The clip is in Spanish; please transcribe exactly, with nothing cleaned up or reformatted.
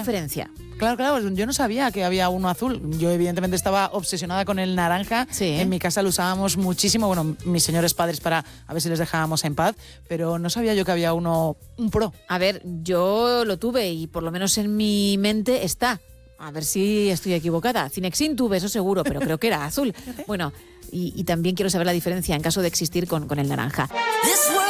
diferencia. Claro, claro, yo no sabía que había uno azul. Yo evidentemente estaba obsesionada con el naranja. Sí. En mi casa lo usábamos muchísimo, bueno, mis señores padres para a ver si les dejábamos en paz, pero no sabía yo que había uno, un Pro. A ver, yo lo tuve y por lo menos en mi mente está. A ver si estoy equivocada. Cinexin tuve, eso seguro, pero creo que era azul. Bueno, y, y también quiero saber la diferencia en caso de existir con, con el naranja.